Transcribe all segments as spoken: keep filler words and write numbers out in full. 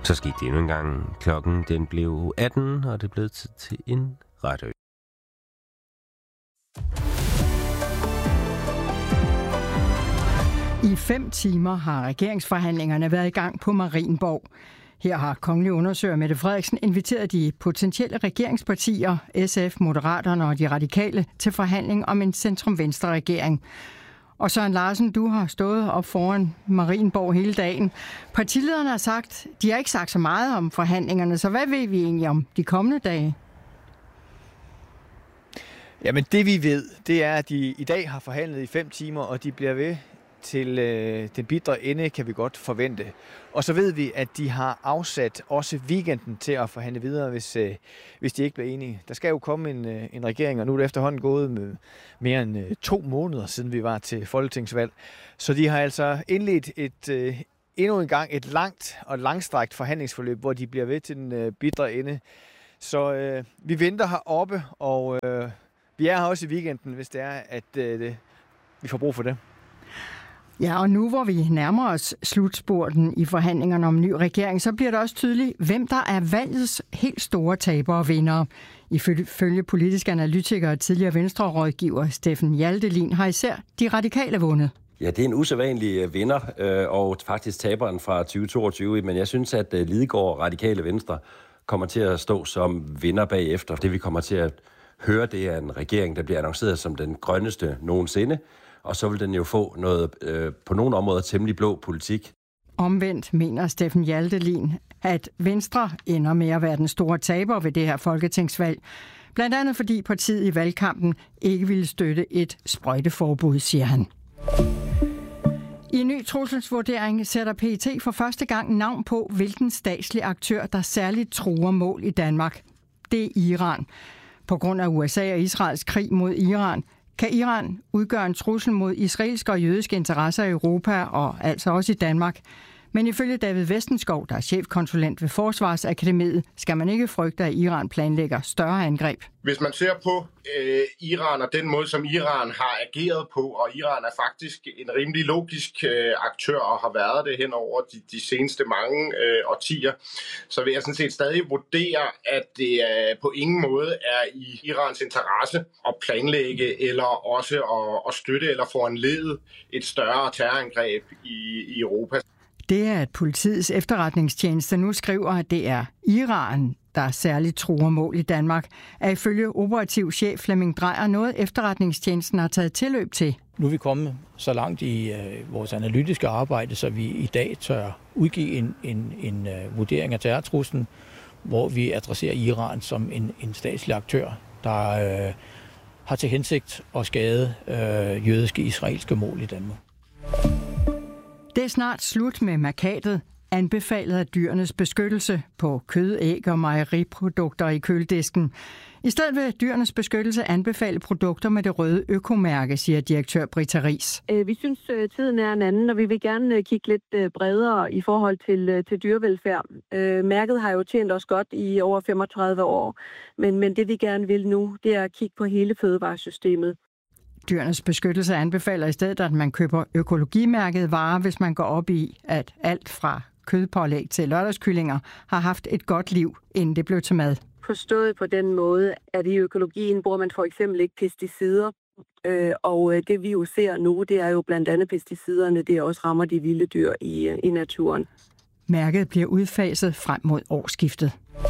Så skete det endnu en gang. Klokken den blev atten, og det blev tid til en radio. I fem timer har regeringsforhandlingerne været i gang på Marienborg. Her har kongelig undersøger Mette Frederiksen inviteret de potentielle regeringspartier, S F, Moderaterne og de radikale, til forhandling om en centrum-venstre-regering. Og Søren Larsen, du har stået op foran Marienborg hele dagen. Partilederne har sagt, de har ikke sagt så meget om forhandlingerne, så hvad ved vi egentlig om de kommende dage? Jamen det vi ved, det er, at de i dag har forhandlet i fem timer, og de bliver ved til øh, den bitre ende, kan vi godt forvente. Og så ved vi, at de har afsat også weekenden til at forhandle videre, hvis, øh, hvis de ikke bliver enige. Der skal jo komme en, øh, en regering, og nu er det efterhånden gået med mere end øh, to måneder, siden vi var til folketingsvalg. Så de har altså indledt et, øh, endnu en gang et langt og langstrakt forhandlingsforløb, hvor de bliver ved til den øh, bitre ende. Så øh, vi venter heroppe, og øh, vi er her også i weekenden, hvis det er, at øh, det, vi får brug for det. Ja, og nu hvor vi nærmer os slutspurten i forhandlingerne om ny regering, så bliver det også tydeligt, hvem der er valgets helt store tabere og vindere. Ifølge politisk analytiker og tidligere Venstre-rådgiver Steffen Hjaltelin har især de radikale vundet. Ja, det er en usædvanlig vinder, og faktisk taberen fra tyve toogtyve, men jeg synes, at Lidegaard Radikale Venstre kommer til at stå som vinder bagefter. Det vi kommer til at høre, det er en regering, der bliver annonceret som den grønneste nogensinde, og så vil den jo få noget øh, på nogle områder temmelig blå politik. Omvendt mener Steffen Hjaltelin, at Venstre ender med at være den store taber ved det her folketingsvalg. Blandt andet fordi partiet i valgkampen ikke ville støtte et sprøjteforbud, siger han. I en ny trusselsvurdering sætter P E T for første gang navn på, hvilken statslig aktør, der særligt truer mål i Danmark. Det er Iran. På grund af U S A og Israels krig mod Iran, kan Iran udgøre en trussel mod israelske og jødiske interesser i Europa og altså også i Danmark. Men ifølge David Vestenskov, der er chefkonsulent ved Forsvarsakademiet, skal man ikke frygte, at Iran planlægger større angreb. Hvis man ser på øh, Iran og den måde, som Iran har ageret på, og Iran er faktisk en rimelig logisk øh, aktør og har været det hen over de, de seneste mange øh, årtier, så vil jeg sådan set stadig vurdere, at det øh, på ingen måde er i Irans interesse at planlægge eller også at, at støtte eller foranlede et større terrorangreb i, i Europa. Det er, at politiets efterretningstjeneste nu skriver, at det er Iran, der særligt truer mål i Danmark, er ifølge operativ chef Flemming Drejer noget, efterretningstjenesten har taget tilløb til. Nu er vi kommet så langt i øh, vores analytiske arbejde, så vi i dag tør udgive en, en, en uh, vurdering af terrortruslen, hvor vi adresserer Iran som en, en statslig aktør, der øh, har til hensigt at skade øh, jødiske israelske mål i Danmark. Det er snart slut med mærkatet, anbefalet af Dyrenes Beskyttelse på kød, æg og mejeriprodukter i køledisken. I stedet vil Dyrenes Beskyttelse anbefale produkter med det røde økomærke, siger direktør Britta Riis. Vi synes, tiden er en anden, og vi vil gerne kigge lidt bredere i forhold til, til dyrevelfærd. Mærket har jo tjent os godt i over femogtredive år, men, men det vi gerne vil nu, det er at kigge på hele fødevaresystemet. Dyrenes Beskyttelse anbefaler i stedet, at man køber økologimærkede varer, hvis man går op i, at alt fra kødpålæg til lørdagskyllinger har haft et godt liv, inden det blev til mad. Forstået på den måde, at i økologien bruger man for eksempel ikke pesticider, øh, og det vi jo ser nu, det er jo blandt andet pesticiderne, det også rammer de vilde dyr i, i naturen. Mærket bliver udfaset frem mod årsskiftet.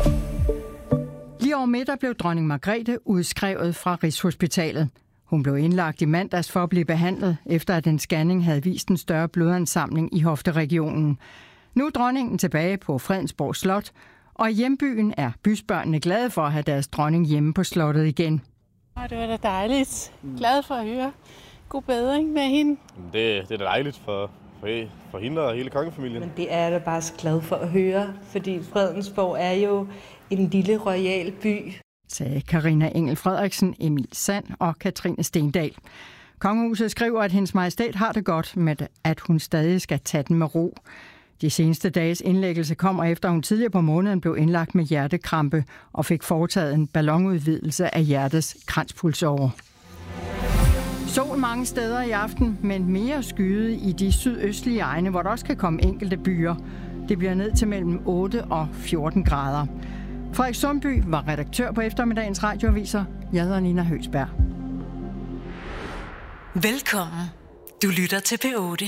Lige over middag blev dronning Margrethe udskrevet fra Rigshospitalet. Hun blev indlagt i mandags for at blive behandlet, efter at en scanning havde vist en større blodansamling i hofteregionen. Nu er dronningen tilbage på Fredensborg Slot, og i hjembyen er bysbørnene glade for at have deres dronning hjemme på slottet igen. Det var da dejligt. Glad for at høre. God bedring med hende. Det, det er da dejligt for, for, for hende og hele kongefamilien. Men det er jeg da bare så glad for at høre, fordi Fredensborg er jo en lille royal by. Sagde Carina Engel Frederiksen, Emil Sand og Katrine Stendal. Kongehuset skriver, at hendes majestæt har det godt med, at hun stadig skal tage den med ro. De seneste dages indlæggelse kommer efter, at hun tidligere på måneden blev indlagt med hjertekrampe og fik foretaget en ballonudvidelse af hjertets kranspulsåre. Sol mange steder i aften, men mere skyet i de sydøstlige egne, hvor der også kan komme enkelte byer. Det bliver ned til mellem otte og fjorten grader. Frederik Sundby var redaktør på eftermiddagens radioaviser. Jeg hedder Nina Høgsberg. Velkommen. Du lytter til P otte.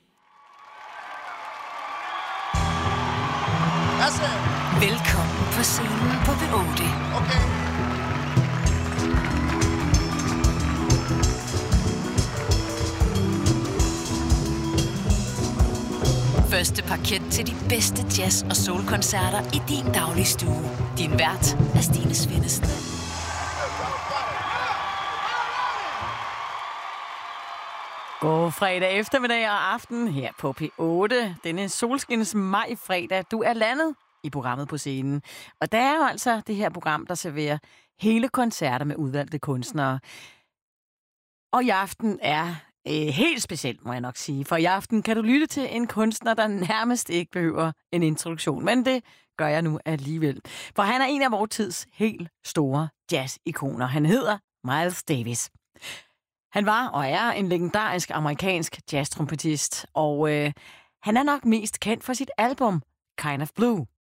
Velkommen på scenen på P otte. Okay. Første parket til de bedste jazz- og soul-koncerter i din daglige stue. Din vært er Stine Svendsen. God fredag eftermiddag og aften her på P otte. Denne solskins maj fredag. Du er landet i programmet På Scenen. Og der er jo altså det her program, der serverer hele koncerter med udvalgte kunstnere. Og i aften er øh, helt specielt, må jeg nok sige. For i aften kan du lytte til en kunstner, der nærmest ikke behøver en introduktion. Men det gør jeg nu alligevel. For han er en af vores tids helt store jazz-ikoner. Han hedder Miles Davis. Han var og er en legendarisk amerikansk jazztrompetist, og øh, han er nok mest kendt for sit album Kind of Blue.